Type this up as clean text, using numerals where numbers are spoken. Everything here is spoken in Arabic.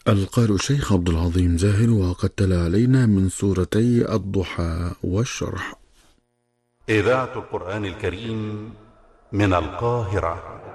القارئ الشيخ عبد العظيم زاهر، وقد تلا علينا من سورتي الضحى والشرح. إذاعة القرآن الكريم من القاهرة.